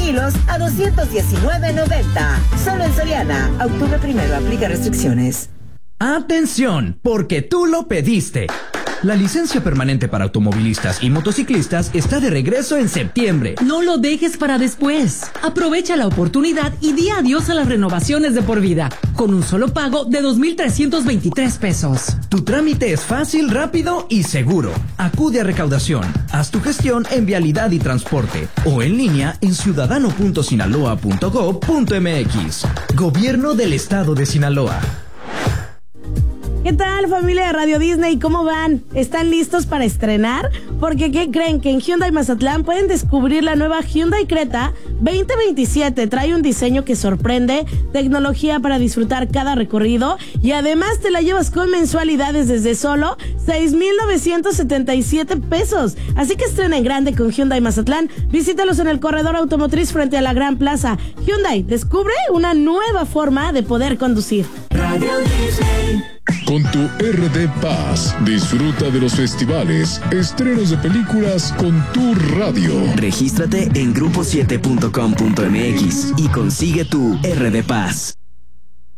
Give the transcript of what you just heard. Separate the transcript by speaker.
Speaker 1: kilos a $219.90. Solo en Soriana. Octubre 1, aplica restricciones.
Speaker 2: ¡Atención! Porque tú lo pediste. La licencia permanente para automovilistas y motociclistas está de regreso en septiembre.
Speaker 3: No lo dejes para después. Aprovecha la oportunidad y di adiós a las renovaciones de por vida, con un solo pago de $2,323.
Speaker 2: Tu trámite es fácil, rápido y seguro. Acude a recaudación, haz tu gestión en Vialidad y Transporte o en línea en ciudadano.sinaloa.gov.mx. Gobierno del Estado de Sinaloa.
Speaker 4: ¿Qué tal, familia de Radio Disney? ¿Cómo van? ¿Están listos para estrenar? Porque ¿qué creen? Que en Hyundai Mazatlán pueden descubrir la nueva Hyundai Creta 2027. Trae un diseño que sorprende, tecnología para disfrutar cada recorrido y además te la llevas con mensualidades desde solo $6,977. Así que estrena en grande con Hyundai Mazatlán. Visítalos en el corredor automotriz frente a la Gran Plaza. Hyundai, descubre una nueva forma de poder conducir. Radio Disney.
Speaker 5: Con tu RD Paz, disfruta de los festivales, estrenos de películas con tu radio.
Speaker 6: Regístrate en grupo7.com.mx y consigue tu RD Paz.